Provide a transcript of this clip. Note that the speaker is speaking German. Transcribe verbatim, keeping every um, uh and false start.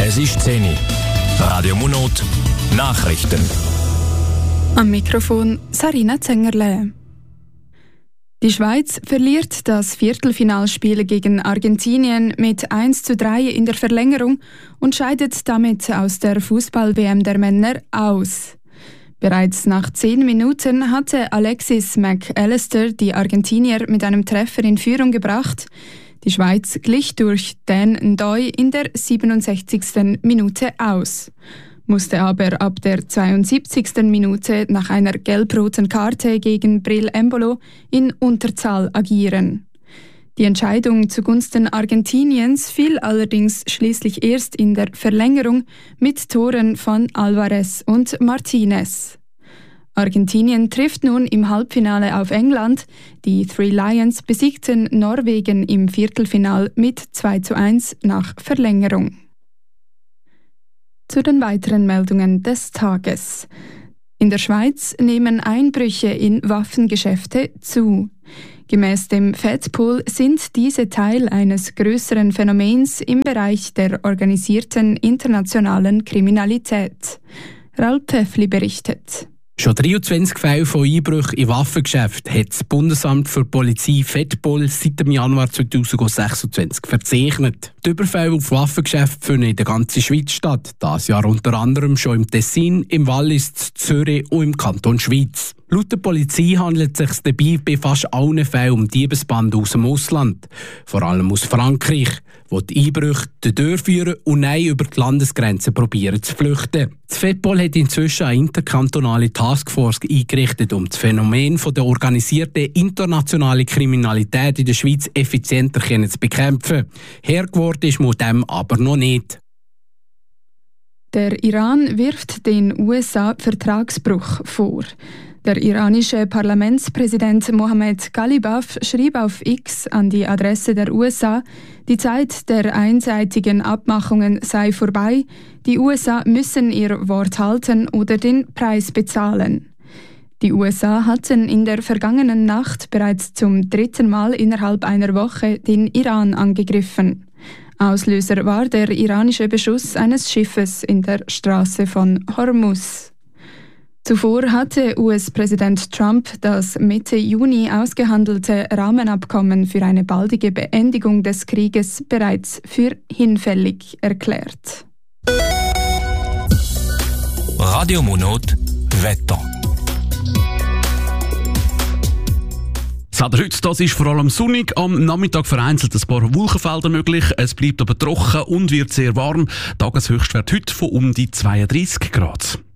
Es ist zehn Uhr. Radio Monot, Nachrichten. Am Mikrofon Sarina Zengerle. Die Schweiz verliert das Viertelfinalspiel gegen Argentinien mit eins zu drei in der Verlängerung und scheidet damit aus der Fußball-W M der Männer aus. Bereits nach zehn Minuten hatte Alexis McAllister die Argentinier mit einem Treffer in Führung gebracht. Die Schweiz glich durch Dan Ndoye in der siebenundsechzigsten Minute aus, musste aber ab der zweiundsiebzigsten Minute nach einer gelb-roten Karte gegen Bril Embolo in Unterzahl agieren. Die Entscheidung zugunsten Argentiniens fiel allerdings schließlich erst in der Verlängerung mit Toren von Alvarez und Martinez. Argentinien trifft nun im Halbfinale auf England. Die Three Lions besiegten Norwegen im Viertelfinal mit zwei zu eins nach Verlängerung. Zu den weiteren Meldungen des Tages. In der Schweiz nehmen Einbrüche in Waffengeschäfte zu. Gemäss dem Fedpool sind diese Teil eines größeren Phänomens im Bereich der organisierten internationalen Kriminalität. Raul Pöffli berichtet. Schon dreiundzwanzig Fälle von Einbrüchen in Waffengeschäften hat das Bundesamt für Polizei Fedpool seit dem Januar zweitausendsechsundzwanzig verzeichnet. Die Überfälle auf Waffengeschäfte finden in der ganzen Schweiz statt. Dieses Jahr unter anderem schon im Tessin, im Wallis, Zürich und im Kanton Schweiz. Laut der Polizei handelt es sich dabei bei fast allen Fällen um Diebesbanden aus dem Ausland. Vor allem aus Frankreich, wo die Einbrüche durchführen und nein über die Landesgrenzen probieren zu flüchten. Das Fedpol hat inzwischen eine interkantonale Taskforce eingerichtet, um das Phänomen von der organisierten internationalen Kriminalität in der Schweiz effizienter zu bekämpfen. Herr geworden ist man dem aber noch nicht. Der Iran wirft den U S A Vertragsbruch vor. Der iranische Parlamentspräsident Mohammed Ghalibaf schrieb auf X an die Adresse der U S A, die Zeit der einseitigen Abmachungen sei vorbei, die U S A müssen ihr Wort halten oder den Preis bezahlen. Die U S A hatten in der vergangenen Nacht bereits zum dritten Mal innerhalb einer Woche den Iran angegriffen. Auslöser war der iranische Beschuss eines Schiffes in der Straße von Hormuz. Zuvor hatte U S-Präsident Trump das Mitte Juni ausgehandelte Rahmenabkommen für eine baldige Beendigung des Krieges bereits für hinfällig erklärt. Radio Monot Wetter. Das Wetter heute, das ist vor allem sonnig, am Nachmittag vereinzelt ein paar Wolkenfelder möglich, es bleibt aber trocken und wird sehr warm. Tageshöchstwert heute von um die zweiunddreissig Grad.